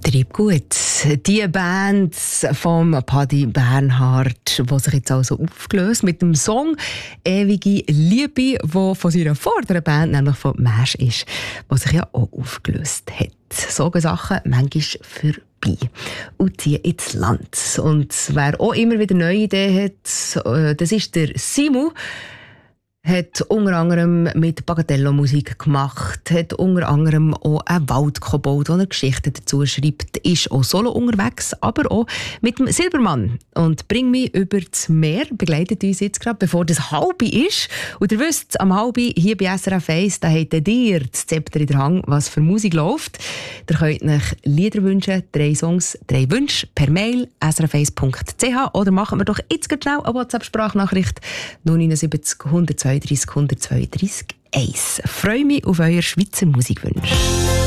Treibgut. Die Band vom Paddy Bernhard, die sich jetzt also aufgelöst mit dem Song «Ewige Liebe», der von seiner vorderen Band, nämlich von Mash ist, die sich ja auch aufgelöst hat. So Sachen manchmal vorbei und ziehen ins Land. Und wer auch immer wieder neue Ideen hat, das ist der Simu. Hat unter anderem mit Bagatello-Musik gemacht, hat unter anderem auch einen Wald gebaut, wo er Geschichten dazu schreibt, ist auch solo unterwegs, aber auch mit dem Silbermann. Und «Bring mich über das Meer» begleitet uns jetzt gerade, bevor das Halbi ist. Und ihr wisst, am Halbi hier bei SRF 1, da habt ihr das Zepter in der Hand, was für Musik läuft. Ihr könnt euch Lieder wünschen, 3 Songs, 3 Wünsche per Mail srf1.ch oder machen wir doch jetzt schnell eine WhatsApp-Sprachnachricht 079 132 132 1. Ich freue mich auf eure Schweizer Musikwünsche.